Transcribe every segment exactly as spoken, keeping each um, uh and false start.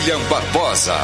William Barbosa.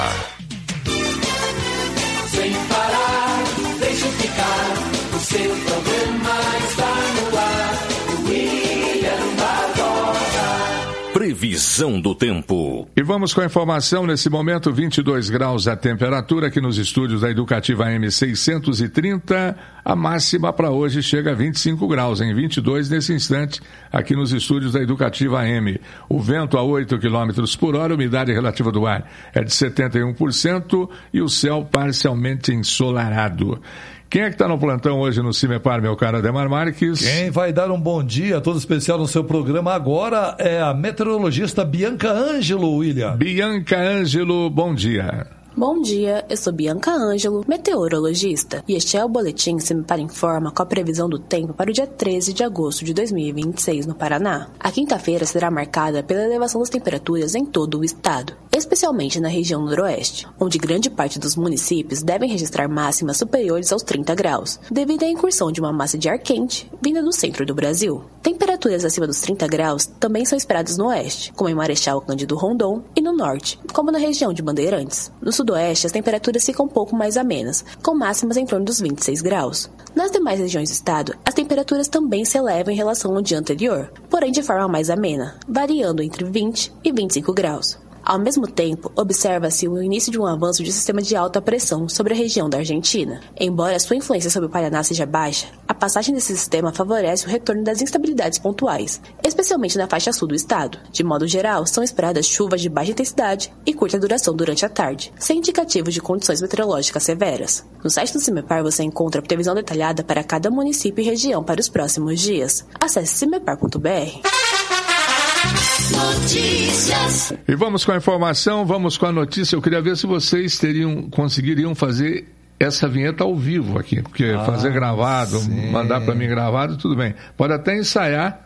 Sem parar, deixa ficar, o seu programa está no ar. William Barbosa. Previsão do tempo. E vamos com a informação, nesse momento, vinte e dois graus a temperatura aqui nos estúdios da Educativa M seiscentos e trinta. A máxima para hoje chega a vinte e cinco graus, em vinte e dois nesse instante, aqui nos estúdios da Educativa M. O vento a oito quilômetros por hora, a umidade relativa do ar é de setenta e um por cento e o céu parcialmente ensolarado. Quem é que está no plantão hoje no Cimepar, meu caro Ademar Marques? Quem vai dar um bom dia, todo especial no seu programa agora, é a meteorologista Bianca Ângelo, William. Bianca Ângelo, bom dia. Bom dia, eu sou Bianca Ângelo, meteorologista, e este é o Boletim Cimepar Informa com a previsão do tempo para o dia treze de agosto de dois mil e vinte e seis no Paraná. A quinta-feira será marcada pela elevação das temperaturas em todo o estado, especialmente na região noroeste, onde grande parte dos municípios devem registrar máximas superiores aos trinta graus, devido à incursão de uma massa de ar quente vinda do centro do Brasil. Temperaturas acima dos trinta graus também são esperadas no oeste, como em Marechal Cândido Rondon, e no norte, como na região de Bandeirantes. No sudoeste, as temperaturas ficam um pouco mais amenas, com máximas em torno dos vinte e seis graus. Nas demais regiões do estado, as temperaturas também se elevam em relação ao dia anterior, porém de forma mais amena, variando entre vinte e vinte e cinco graus. Ao mesmo tempo, observa-se o início de um avanço de sistema de alta pressão sobre a região da Argentina. Embora sua influência sobre o Paraná seja baixa, a passagem desse sistema favorece o retorno das instabilidades pontuais, especialmente na faixa sul do estado. De modo geral, são esperadas chuvas de baixa intensidade e curta duração durante a tarde, sem indicativos de condições meteorológicas severas. No site do Cimepar você encontra a previsão detalhada para cada município e região para os próximos dias. Acesse cimepar ponto b r. Notícias. E vamos com a informação, vamos com a notícia. Eu queria ver se vocês teriam, conseguiriam fazer essa vinheta ao vivo aqui, porque ah, fazer gravado, sim. mandar para mim gravado, tudo bem. Pode até ensaiar